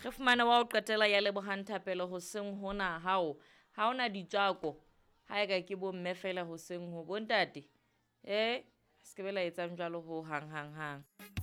Re fumana wa o qetela ya Lebohang Thapelo hoseng hona hao. Ha ona ditswako. Ha eka ke bo mme fela hoseng ho bontate. Se ke be la etsang jwalo ho hang.